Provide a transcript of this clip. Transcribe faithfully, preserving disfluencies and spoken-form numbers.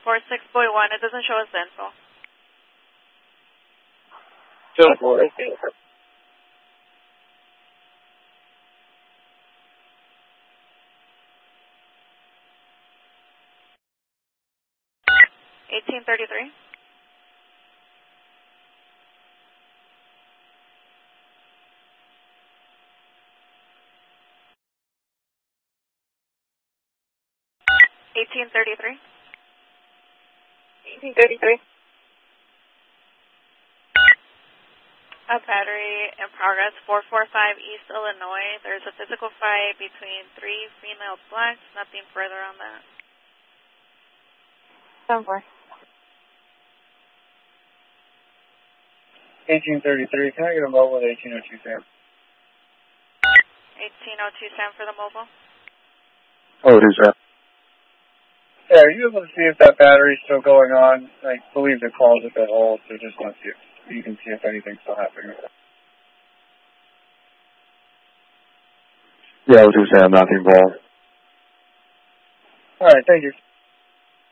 four six boy one. It doesn't show us the info. Still four. eighteen thirty-three. eighteen thirty-three. eighteen thirty-three. A battery in progress, four four five East Illinois. There's a physical fight between three female blacks. Nothing further on that. seven four. eighteen thirty-three, can I get a mobile at eighteen oh two Sam? eighteen oh two Sam for the mobile. Oh, it is that. Yeah, are you able to see if that battery's still going on? I believe the call's at that hole, so just want to see if you can see if anything's still happening. Yeah, I was going to say I'm not involved. All right, thank you.